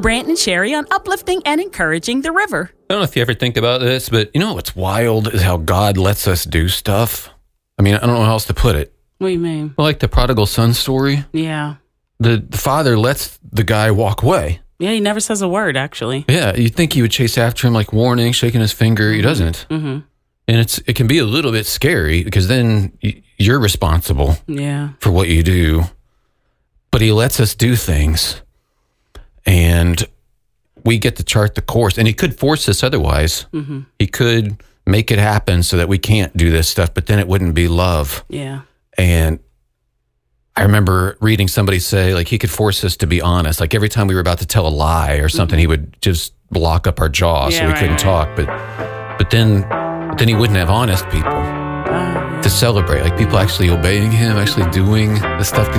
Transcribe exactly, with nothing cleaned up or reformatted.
Brant and Sherry on uplifting and encouraging the river. I don't know if you ever think about this, but you know what's wild is how God lets us do stuff. I mean, I don't know how else to put it. What do you mean? Well, like the prodigal son story. Yeah. The, the father lets the guy walk away. Yeah, he never says a word, actually. Yeah, you'd think he would chase after him, like warning, shaking his finger. Mm-hmm. He doesn't. Mm-hmm. And it's it can be a little bit scary because then you're responsible yeah. for what you do. But he lets us do things. And we get to chart the course. And he could force us otherwise. Mm-hmm. He could make it happen so that we can't do this stuff, but then it wouldn't be love. Yeah. And I remember reading somebody say, like, he could force us to be honest. Like, every time we were about to tell a lie or something, mm-hmm. he would just lock up our jaw yeah, so we right, couldn't right. talk. But but then then he wouldn't have honest people uh, yeah. to celebrate. Like, people actually obeying him, actually doing the stuff that